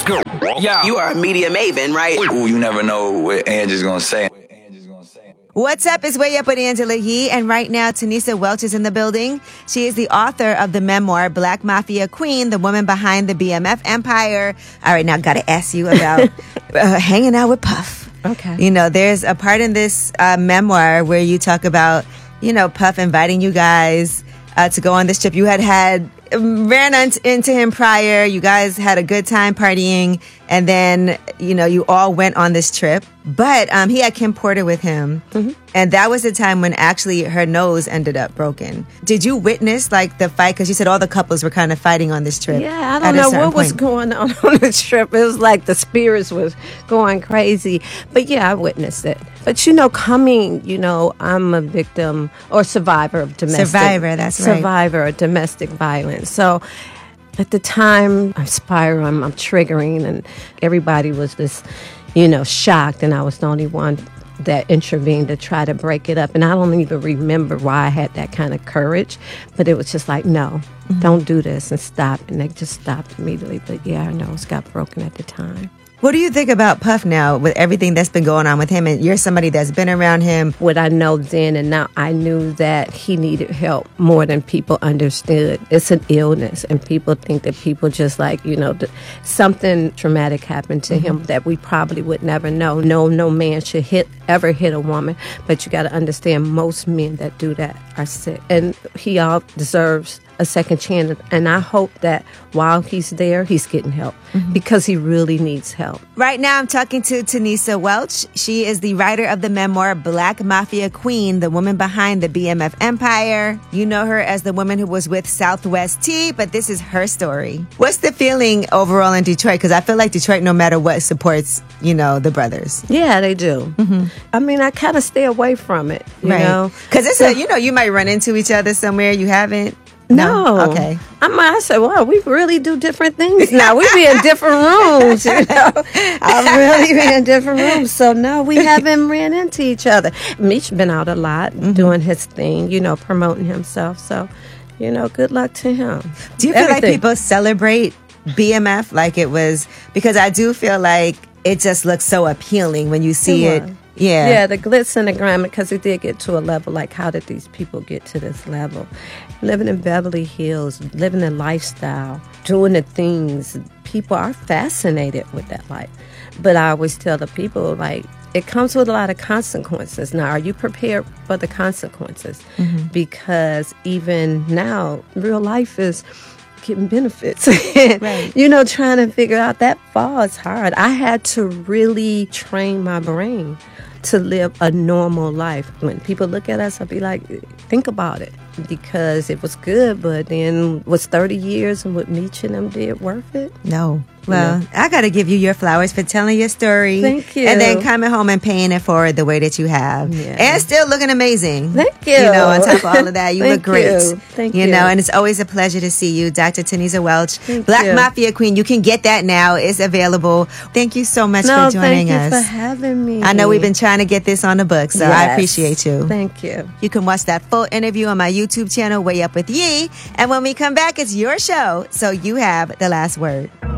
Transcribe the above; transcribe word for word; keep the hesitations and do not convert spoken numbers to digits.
Yeah. You are a media maven, right? Ooh, you never know what Angie's gonna say. What's up? It's Way Up with Angela Yee, and right now Tanisa Welch is in the building. She is the author of the memoir Black Mafia Queen, the woman behind the B M F empire. All right, now I gotta ask you about uh, hanging out with Puff. Okay. You know, there's a part in this uh, memoir where you talk about, you know, Puff inviting you guys uh, to go on this trip. You had had ran un- into him prior. You guys had a good time partying, and then, you know, you all went on this trip. But um, he had Kim Porter with him, mm-hmm. and that was the time when actually her nose ended up broken. Did you witness, like, the fight? Because you said all the couples were kind of fighting on this trip. Yeah, I don't know what point. was going on on this trip. It was like the spirits was going crazy. But yeah, I witnessed it. But, you know, coming, you know, I'm a victim or survivor of domestic. Survivor, that's right. Survivor of domestic violence. So at the time, I'm spiraling, I'm triggering, and everybody was just, you know, shocked, and I was the only one that intervened to try to break it up. And I don't even remember why I had that kind of courage, but it was just like, no, mm-hmm. don't do this, and stop. And they just stopped immediately. But yeah, our nose got broken at the time. What do you think about Puff now with everything that's been going on with him? And you're somebody that's been around him. What I know then and now, I knew that he needed help more than people understood. It's an illness, and people think that people just like, you know, th- something traumatic happened to mm-hmm. him that we probably would never know. No, no man should hit ever hit a woman, but you got to understand most men that do that are sick, and he all deserves a second chance. And I hope that while he's there, he's getting help mm-hmm. because he really needs help. Right now, I'm talking to Tanisa Welch. She is the writer of the memoir Black Mafia Queen, the woman behind the B M F empire. You know her as the woman who was with Southwest Tea, but this is her story. What's the feeling overall in Detroit? Because I feel like Detroit, no matter what, supports, you know, the brothers. Yeah, they do. Mm-hmm. I mean, I kind of stay away from it, you right. know? Because it's so, a, you know, you might run into each other somewhere. You haven't? No. no. Okay. I might say, wow, we really do different things now. We be in different rooms, you know. I really be in different rooms. So, no, we haven't ran into each other. Meech been out a lot mm-hmm. doing his thing, you know, promoting himself. So, you know, good luck to him. Do you feel Everything. like people celebrate B M F like it was? Because I do feel like it just looks so appealing when you see it. it. Yeah. Yeah, the glitz and the glamour, because it did get to a level like, how did these people get to this level? Living in Beverly Hills, living the lifestyle, doing the things. People are fascinated with that life. But I always tell the people, like, it comes with a lot of consequences. Now, are you prepared for the consequences? Mm-hmm. Because even now, real life is getting benefits. Right. You know, trying to figure out that fall is hard. I had to really train my brain to live a normal life. When people look at us, I'll be like, think about it. Because it was good, but then was thirty years and what Meech and them did worth it? No. Well, yeah. I got to give you your flowers for telling your story. Thank you. And then coming home and paying it forward the way that you have. Yeah. And still looking amazing. Thank you. You know, on top of all of that, you look great. You. Thank you. You know, and it's always a pleasure to see you, Doctor Tanisa Welch. Thank Black you. Mafia Queen. You can get that now. It's available. Thank you so much no, for joining thank you us. for having me. I know we've been trying to get this on the book, so yes. I appreciate you. Thank you. You can watch that full interview on my YouTube channel, Way Up with Yee. And when we come back, it's your show, so you have the last word.